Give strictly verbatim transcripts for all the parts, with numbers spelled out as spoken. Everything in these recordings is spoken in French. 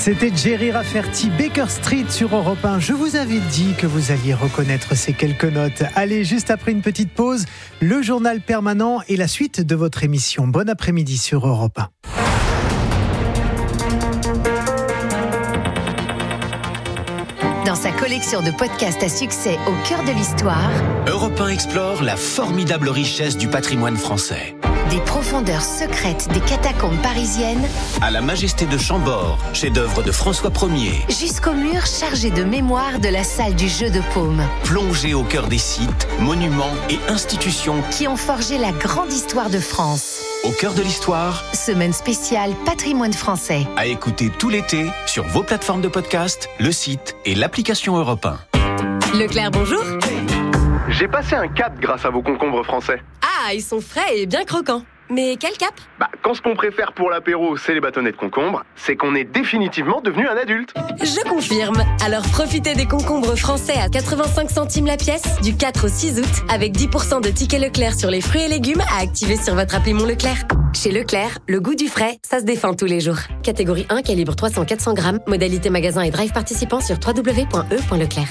C'était Jerry Rafferty, Baker Street sur Europe un. Je vous avais dit que vous alliez reconnaître ces quelques notes. Allez, juste après une petite pause, le journal permanent et la suite de votre émission. Bon après-midi sur Europe un. Dans sa collection de podcasts à succès au cœur de l'histoire, Europe un explore la formidable richesse du patrimoine français. Des profondeurs secrètes des catacombes parisiennes à la majesté de Chambord, chef-d'œuvre de François Ier, jusqu'aux murs chargés de mémoire de la salle du jeu de paume. Plongé au cœur des sites, monuments et institutions qui ont forgé la grande histoire de France. Au cœur de l'histoire, semaine spéciale patrimoine français. À écouter tout l'été sur vos plateformes de podcast, le site et l'application Europe un. Leclerc, bonjour. J'ai passé un cap grâce à vos concombres français. Ah, ils sont frais et bien croquants. Mais quel cap ? Bah, quand ce qu'on préfère pour l'apéro, c'est les bâtonnets de concombre, c'est qu'on est définitivement devenu un adulte. Je confirme. Alors profitez des concombres français à quatre-vingt-cinq centimes la pièce du quatre au six août avec dix pour cent de tickets Leclerc sur les fruits et légumes à activer sur votre appli Mon Leclerc. Chez Leclerc, le goût du frais, ça se défend tous les jours. Catégorie un, calibre trois cents à quatre cents grammes, modalité magasin et drive participant sur w w w point e point leclerc.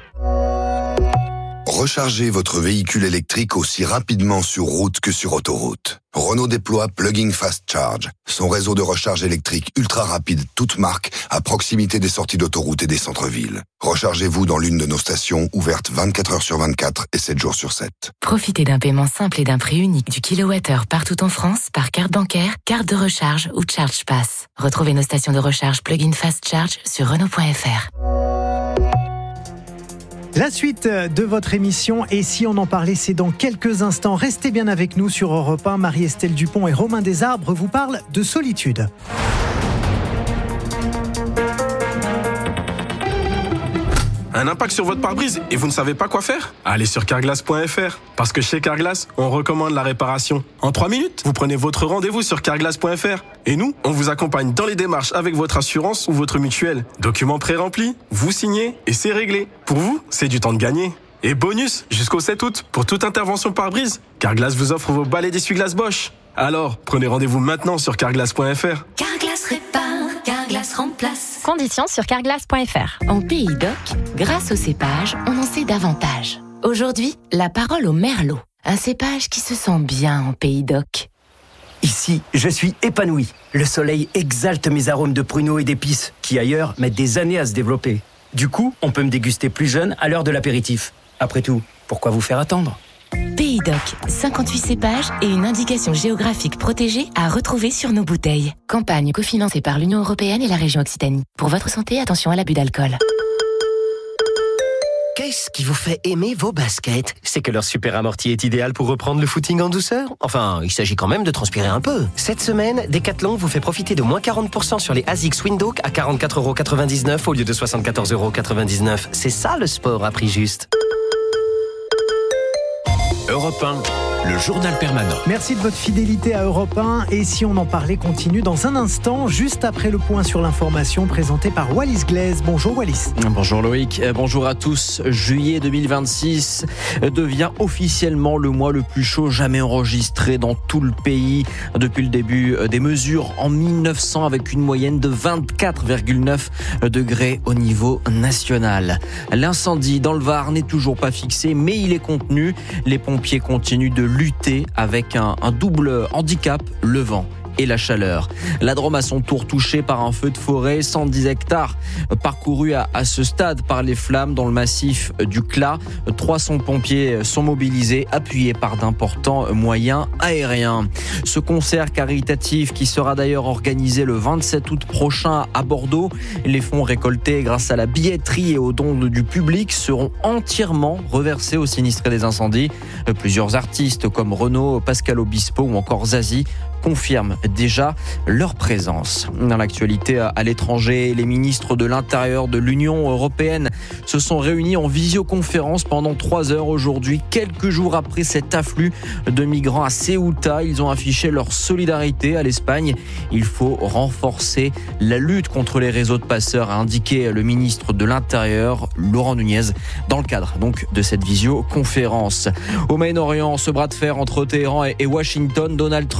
Rechargez votre véhicule électrique aussi rapidement sur route que sur autoroute. Renault déploie Plug-in Fast Charge, son réseau de recharge électrique ultra rapide, toute marque, à proximité des sorties d'autoroute et des centres-villes. Rechargez-vous dans l'une de nos stations, ouvertes vingt-quatre heures sur vingt-quatre et sept jours sur sept. Profitez d'un paiement simple et d'un prix unique du kilowattheure partout en France par carte bancaire, carte de recharge ou Charge Pass. Retrouvez nos stations de recharge Plug-in Fast Charge sur Renault point f r. La suite de votre émission, et si on en parlait, c'est dans quelques instants. Restez bien avec nous sur Europe un. Marie-Estelle Dupont et Romain Desarbres vous parlent de solitude. Un impact sur votre pare-brise et vous ne savez pas quoi faire ? Allez sur carglass point f r. Parce que chez Carglass, on recommande la réparation. En trois minutes, vous prenez votre rendez-vous sur carglass point f r. Et nous, on vous accompagne dans les démarches avec votre assurance ou votre mutuelle. Documents pré-remplis, vous signez et c'est réglé. Pour vous, c'est du temps de gagner. Et bonus, jusqu'au sept août, pour toute intervention pare-brise, Carglass vous offre vos balais d'essuie-glace Bosch. Alors, prenez rendez-vous maintenant sur carglass point f r. Carglass répare, Carglass remplace. Conditions sur carglass point f r. En Pays d'Oc, grâce au cépage, on en sait davantage. Aujourd'hui, la parole au merlot. Un cépage qui se sent bien en Pays d'Oc. Ici, je suis épanoui. Le soleil exalte mes arômes de pruneaux et d'épices, qui ailleurs mettent des années à se développer. Du coup, on peut me déguster plus jeune à l'heure de l'apéritif. Après tout, pourquoi vous faire attendre ? Pays d'Oc, cinquante-huit cépages et une indication géographique protégée à retrouver sur nos bouteilles. Campagne cofinancée par l'Union européenne et la région Occitanie. Pour votre santé, attention à l'abus d'alcool. Qu'est-ce qui vous fait aimer vos baskets ? C'est que leur super amorti est idéal pour reprendre le footing en douceur ? Enfin, il s'agit quand même de transpirer un peu. Cette semaine, Decathlon vous fait profiter de moins quarante pour cent sur les ASICS Windhoek à quarante-quatre euros quatre-vingt-dix-neuf au lieu de soixante-quatorze euros quatre-vingt-dix-neuf. C'est ça le sport à prix juste. Europe un, le journal permanent. Merci de votre fidélité à Europe un. Et si on en parlait, continue dans un instant, juste après le point sur l'information présenté par Wallis Glaise. Bonjour Wallis. Bonjour Loïc, bonjour à tous. Juillet deux mille vingt-six devient officiellement le mois le plus chaud jamais enregistré dans tout le pays depuis le début des mesures en mille neuf cents, avec une moyenne de vingt-quatre virgule neuf degrés au niveau national. L'incendie dans le Var n'est toujours pas fixé, mais il est contenu. Les pompiers continuent de lutter avec un, un double handicap, le vent et la chaleur. La Drôme à son tour touchée par un feu de forêt, cent dix hectares parcourus à, à ce stade par les flammes dans le massif du Clat. trois cents pompiers sont mobilisés, appuyés par d'importants moyens aériens. Ce concert caritatif qui sera d'ailleurs organisé le vingt-sept août prochain à Bordeaux. Les fonds récoltés grâce à la billetterie et aux dons du public seront entièrement reversés aux sinistrés des incendies. Plusieurs artistes comme Renaud, Pascal Obispo ou encore Zazie confirment déjà leur présence. Dans l'actualité à l'étranger, les ministres de l'Intérieur de l'Union européenne se sont réunis en visioconférence pendant trois heures aujourd'hui, quelques jours après cet afflux de migrants à Ceuta. Ils ont affiché leur solidarité à l'Espagne. Il faut renforcer la lutte contre les réseaux de passeurs, a indiqué le ministre de l'Intérieur, Laurent Nunez, dans le cadre donc de cette visioconférence. Au Moyen-Orient, ce bras de fer entre Téhéran et Washington, Donald Trump continue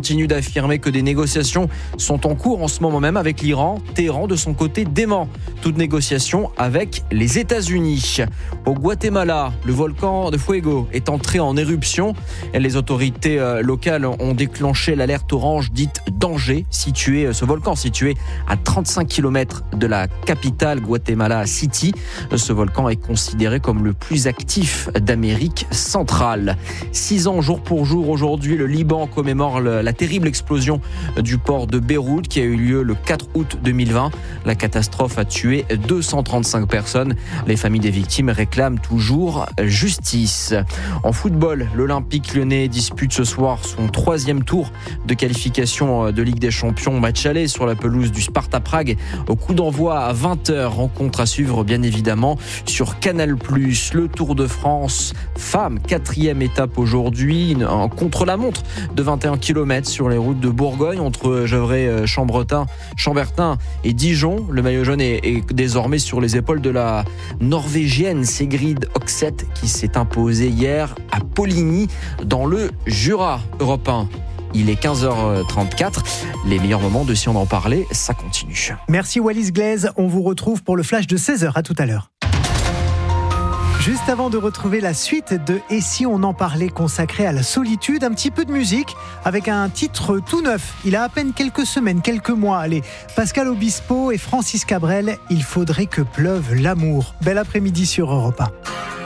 continue d'affirmer que des négociations sont en cours en ce moment même avec l'Iran. Téhéran, de son côté, dément toute négociation avec les États-Unis. Au Guatemala, le volcan de Fuego est entré en éruption. Les autorités locales ont déclenché l'alerte orange dite danger. Situé, ce volcan situé à trente-cinq kilomètres de la capitale Guatemala City. Ce volcan est considéré comme le plus actif d'Amérique centrale. Six ans jour pour jour aujourd'hui, le Liban commémore le, la terrible explosion du port de Beyrouth qui a eu lieu le quatre août deux mille vingt. La catastrophe a tué deux cent trente-cinq personnes. Les familles des victimes réclament toujours justice. En football, l'Olympique Lyonnais dispute ce soir son troisième tour de qualification de Ligue des Champions. Match aller sur la pelouse du Sparta Prague au coup d'envoi à vingt heures. Rencontre à suivre bien évidemment sur Canal plus. Le Tour de France femmes, quatrième étape aujourd'hui, un contre-la-montre de vingt et un kilomètres sur les routes de Bourgogne entre Gevrey, Chambertin, Chambertin et Dijon. Le maillot jaune est, est désormais sur les épaules de la Norvégienne Sigrid Oxet qui s'est imposée hier à Poligny dans le Jura. Europe un. Il est quinze heures trente-quatre. Les meilleurs moments de Si on en parlait, ça continue. Merci Wallis Glaise. On vous retrouve pour le flash de seize heures. À tout à l'heure. Juste avant de retrouver la suite de Et si on en parlait consacré à la solitude, un petit peu de musique avec un titre tout neuf. Il a à peine quelques semaines, quelques mois. Allez, Pascal Obispo et Francis Cabrel, Il faudrait que pleuve l'amour. Bel après-midi sur Europe un.